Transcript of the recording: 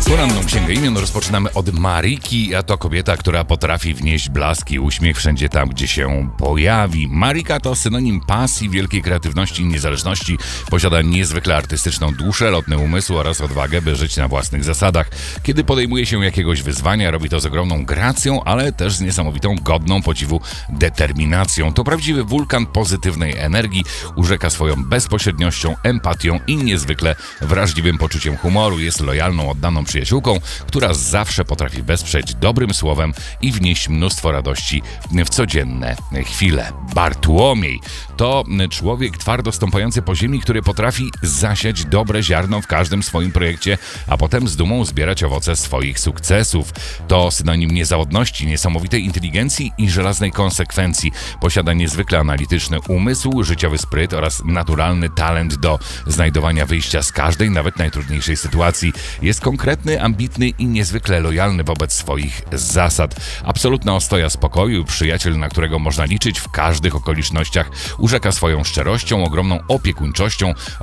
Poranną księgę imion rozpoczynamy od Mariki, a to kobieta, która potrafi wnieść blask i uśmiech wszędzie tam, gdzie się pojawi. Marika to synonim pasji, wielkiej kreatywności i niezależności. Posiada niezwykle artystyczną duszę, lotny umysł oraz odwagę, by żyć na własnych zasadach. Kiedy podejmuje się jakiegoś wyzwania, robi to z ogromną gracją, ale też z niesamowitą, godną podziwu determinacją. To prawdziwy wulkan pozytywnej energii, urzeka swoją bezpośredniością, empatią i niezwykle wrażliwym poczuciem humoru. Jest lojalną, oddaną przyjaciółką, która zawsze potrafi wesprzeć dobrym słowem i wnieść mnóstwo radości w codzienne chwile. Bartłomiej to człowiek twardo stąpający po ziemi, który potrafi zasiać dobre ziarno w każdym swoim projekcie, a potem z dumą zbierać owoce swoich sukcesów. To synonim niezawodności, niesamowitej inteligencji i żelaznej konsekwencji. Posiada niezwykle analityczny umysł, życiowy spryt oraz naturalny talent do znajdowania wyjścia z każdej, nawet najtrudniejszej sytuacji. Jest konkretny, ambitny i niezwykle lojalny wobec swoich zasad. Absolutna ostoja spokoju, przyjaciel, na którego można liczyć w każdych okolicznościach. Urzeka swoją szczerością, ogromną opiekuńczością